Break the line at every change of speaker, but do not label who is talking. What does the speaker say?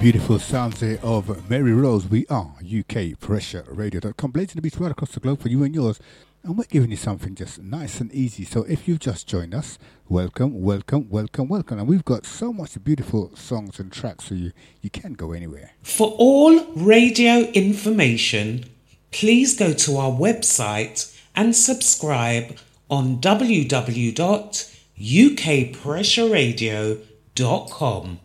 Beautiful sounds there of Mary Rose. We are UKPressure.radio.com, blazing the beats right across the globe for you and yours. And we're giving you something just nice and easy. So if you've just joined us, welcome, welcome, welcome, welcome. And we've got so much beautiful songs and tracks for you. You can't go anywhere.
For all radio information, please go to our website and subscribe on www.ukpressuradio.com.